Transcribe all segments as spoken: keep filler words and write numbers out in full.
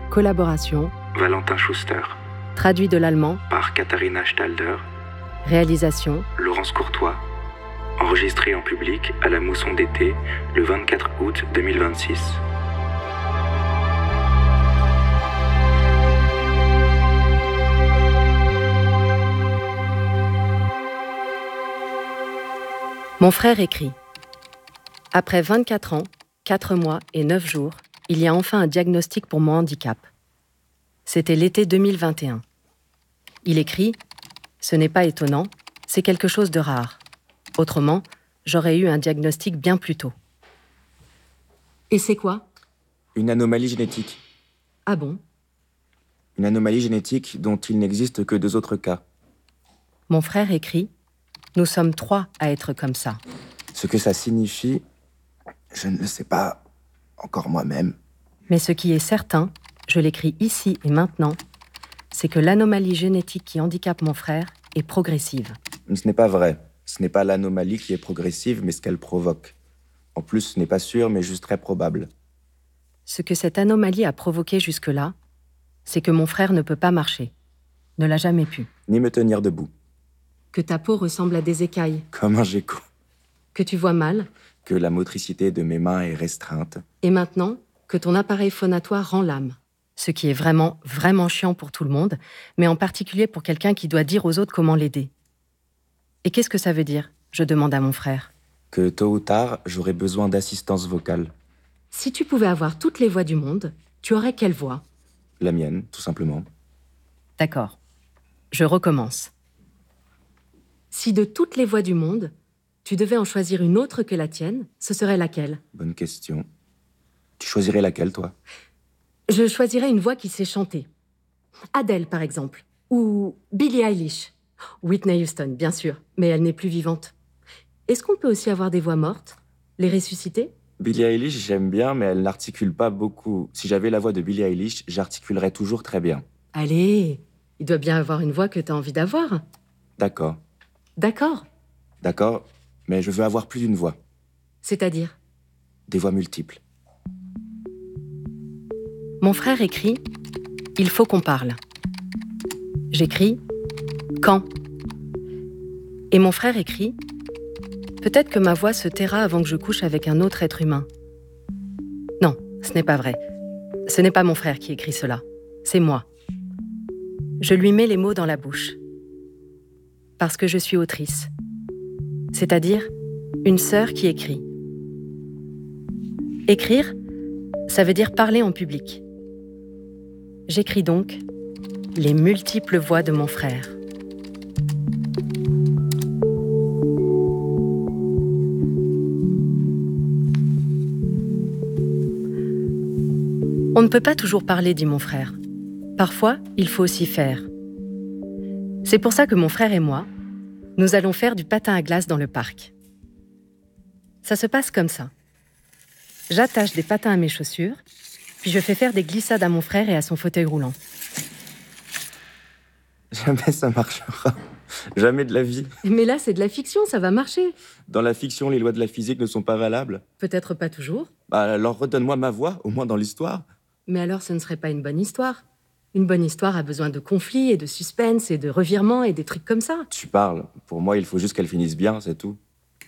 Collaboration Valentin Schuster. Traduit de l'allemand Par Katharina Stalder. Réalisation Laurence Courtois. Enregistré en public à la Mousson d'été le vingt-quatre août deux mille vingt-six. Mon frère écrit. Après vingt-quatre ans, quatre mois et neuf jours, il y a enfin un diagnostic pour mon handicap. C'était l'été deux mille vingt et un. Il écrit « Ce n'est pas étonnant, c'est quelque chose de rare. Autrement, j'aurais eu un diagnostic bien plus tôt. » Et c'est quoi ? Une anomalie génétique. Ah bon ? Une anomalie génétique dont il n'existe que deux autres cas. Mon frère écrit « Nous sommes trois à être comme ça. » Ce que ça signifie, je ne le sais pas encore moi-même. Mais ce qui est certain, je l'écris ici et maintenant, c'est que l'anomalie génétique qui handicape mon frère est progressive. Ce n'est pas vrai. Ce n'est pas l'anomalie qui est progressive, mais ce qu'elle provoque. En plus, ce n'est pas sûr, mais juste très probable. Ce que cette anomalie a provoqué jusque-là, c'est que mon frère ne peut pas marcher. Ne l'a jamais pu. Ni me tenir debout. Que ta peau ressemble à des écailles. Comme un gecko. Que tu vois mal. Que la motricité de mes mains est restreinte. Et maintenant, que ton appareil phonatoire rend l'âme. Ce qui est vraiment, vraiment chiant pour tout le monde, mais en particulier pour quelqu'un qui doit dire aux autres comment l'aider. Et qu'est-ce que ça veut dire ? Je demande à mon frère. Que tôt ou tard, j'aurai besoin d'assistance vocale. Si tu pouvais avoir toutes les voix du monde, tu aurais quelle voix ? La mienne, tout simplement. D'accord. Je recommence. Si de toutes les voix du monde, tu devais en choisir une autre que la tienne, ce serait laquelle ? Bonne question. Tu choisirais laquelle, toi ? Je choisirais une voix qui sait chanter. Adele, par exemple. Ou Billie Eilish. Whitney Houston, bien sûr, mais elle n'est plus vivante. Est-ce qu'on peut aussi avoir des voix mortes ? Les ressusciter ? Billie Eilish, j'aime bien, mais elle n'articule pas beaucoup. Si j'avais la voix de Billie Eilish, j'articulerais toujours très bien. Allez, il doit bien avoir une voix que tu as envie d'avoir. D'accord. D'accord. D'accord, mais je veux avoir plus d'une voix. C'est-à-dire ? Des voix multiples. Mon frère écrit « Il faut qu'on parle ». J'écris « Quand ?» Et mon frère écrit « Peut-être que ma voix se taira avant que je couche avec un autre être humain. » Non, ce n'est pas vrai. Ce n'est pas mon frère qui écrit cela. C'est moi. Je lui mets les mots dans la bouche. Parce que je suis autrice. C'est-à-dire une sœur qui écrit. Écrire, ça veut dire parler en public. J'écris donc les multiples voix de mon frère. On ne peut pas toujours parler, dit mon frère. Parfois, il faut aussi faire. C'est pour ça que mon frère et moi, nous allons faire du patin à glace dans le parc. Ça se passe comme ça. J'attache des patins à mes chaussures, puis je fais faire des glissades à mon frère et à son fauteuil roulant. Jamais ça marchera. Jamais de la vie. Mais là, c'est de la fiction, ça va marcher. Dans la fiction, les lois de la physique ne sont pas valables. Peut-être pas toujours. Bah alors redonne-moi ma voix, au moins dans l'histoire. Mais alors ce ne serait pas une bonne histoire. Une bonne histoire a besoin de conflits et de suspense et de revirements et des trucs comme ça. Tu parles. Pour moi, il faut juste qu'elle finisse bien, c'est tout.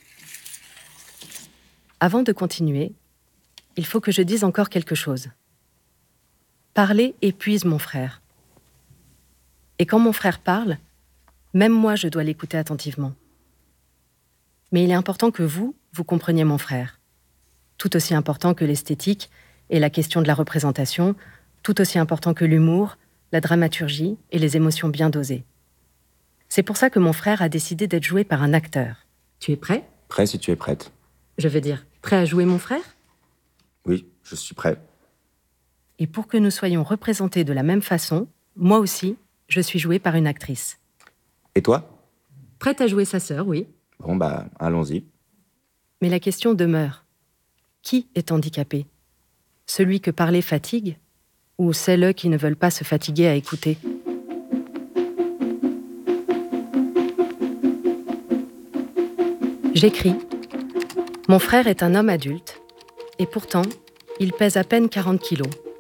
Avant de continuer, il faut que je dise encore quelque chose. Parler épuise mon frère. Et quand mon frère parle, même moi, je dois l'écouter attentivement. Mais il est important que vous, vous compreniez mon frère. Tout aussi important que l'esthétique et la question de la représentation, tout aussi important que l'humour, la dramaturgie et les émotions bien dosées. C'est pour ça que mon frère a décidé d'être joué par un acteur. Tu es prêt ? Prêt si tu es prête. Je veux dire, prêt à jouer mon frère ? Oui, je suis prêt. Et pour que nous soyons représentés de la même façon, moi aussi, je suis jouée par une actrice. Et toi ? Prête à jouer sa sœur, oui. Bon bah, allons-y. Mais la question demeure. Qui est handicapé ? Celui que parler fatigue ? Ou celles qui ne veulent pas se fatiguer à écouter ? J'écris. Mon frère est un homme adulte, et pourtant, il pèse à peine quarante kilos.